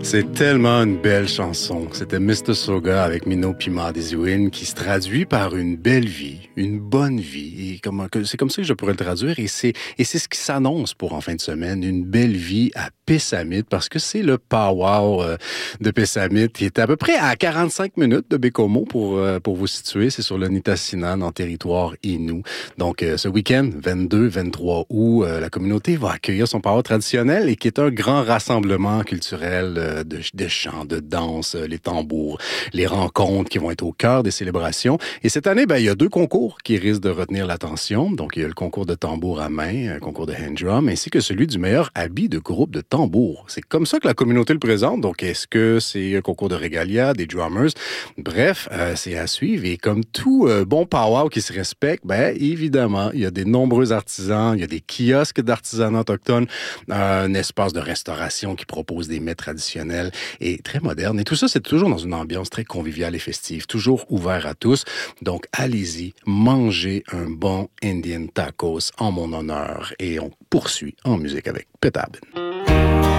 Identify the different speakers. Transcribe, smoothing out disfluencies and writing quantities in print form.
Speaker 1: C'est tellement une belle chanson. C'était Mr. Soga avec Mino Pima Desiwin qui se traduit par une belle vie, une bonne vie. Et c'est comme ça que je pourrais le traduire. Et c'est ce qui s'annonce pour en fin de semaine, une belle vie à Pessamit, parce que c'est le powwow de Pessamit qui est à peu près à 45 minutes de Bécomo pour vous situer. C'est sur le Nitassinan en territoire Innu. Donc ce week-end, 22-23 août, la communauté va accueillir son powwow traditionnel et qui est un grand rassemblement culturel de chants, de danse, les tambours, les rencontres qui vont être au cœur des célébrations. Et cette année, il y a 2 concours qui risquent de retenir l'attention. Donc, il y a le concours de tambour à main, un concours de hand drum, ainsi que celui du meilleur habit de groupe de tambour. C'est comme ça que la communauté le présente. Donc, est-ce que c'est un concours de régalia, des drummers? Bref, c'est à suivre. Et comme tout bon powwow qui se respecte, évidemment, il y a des nombreux artisans, il y a des kiosques d'artisanat autochtone, un espace de restauration qui propose des mets traditionnels et très moderne. Et tout ça, c'est toujours dans une ambiance très conviviale et festive, toujours ouvert à tous. Donc, allez-y, mangez un bon Indian tacos en mon honneur. Et on poursuit en musique avec Petabin.